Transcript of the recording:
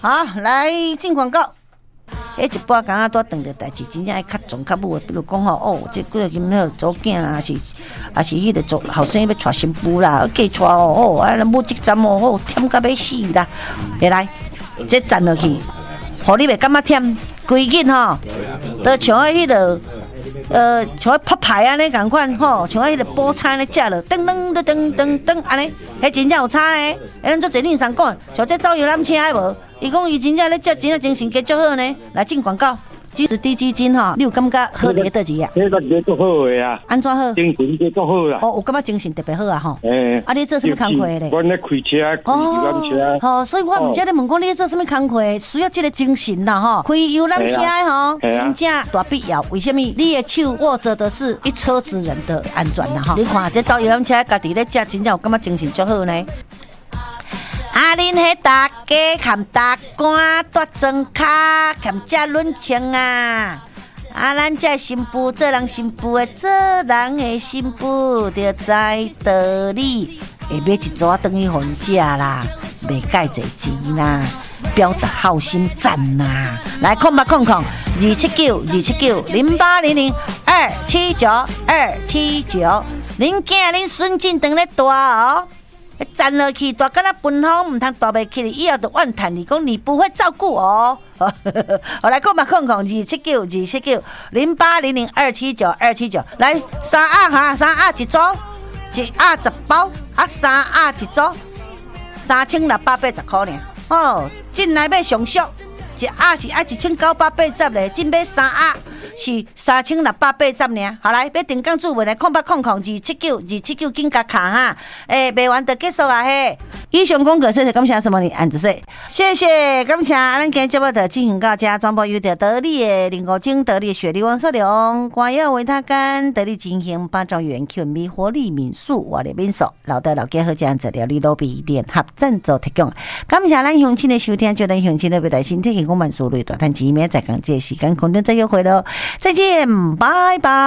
好，来进广告。一半工仔拄断着代志，真正爱较重较武的，比如讲吼，这几日今做囝啦，是迄个做后生要娶新妇啦，嫁娶哦，母职站哦，忝甲要死啦！会来，这站落去，互你袂感觉忝，规日吼，都像迄个。像泡牌安尼共款吼，像迄个菠菜安尼食落，噔安尼，迄真正有差呢。咱做侪人上讲，像这走游览车的无？伊讲伊真正咧食，真正精神加足好呢。来进广告，即是低基金吼，你有感觉好伫倒位啊？ 这个足好的啊！ 安怎好？ 精神足好啦。 哦，有感觉精神特别好啊吼。啊，你做什么工课咧？ 我咧开车，开游览车。 吼，所以我毋知咧问讲你做什么工课，需要这个精神啦吼。开游览车吼，真正大必要。为什么？你的手握着的是一车之人的安全啦吼。你看这走游览车，家己咧食，真正有感觉精神足好呢。啊，恁迄大家含大官夺装卡，含食轮枪啊！啊，咱这新妇做人新妇的，做人的新妇着在道理，会买一组等于分食啦，袂介侪钱啦，表达好心赞呐！来，0800 279 0800 279，恁囝恁孙子当咧大哦。站落去，大敢若分风，唔通大袂起哩，以后就怨叹你讲你不会照顾我。好来，0800 279 0800 来三鸭哈，三鸭一组，一鸭10包，啊三鸭一组，3680块尔。哦，进来要上俗，一鸭是爱1980咧，进买三鸭是3680尔。好来，要定岗注文来，0800 279 紧甲卡哈。卖完就结束啊嘿。以上广告谢谢感谢什么你按子说，谢谢感谢咱今日节目的进行到这，全部由着得力的林国精、得力的雪梨王所良、关耀维他干、得力进行8庄园 Q 米活力民宿、活力民宿、老的老家好这样子料理路边联合赞助提供。感谢咱乡亲的收听，祝咱乡亲的未来身体健康万事如意，大赚钱，明仔载讲这时间空中再约会喽，再见，拜拜。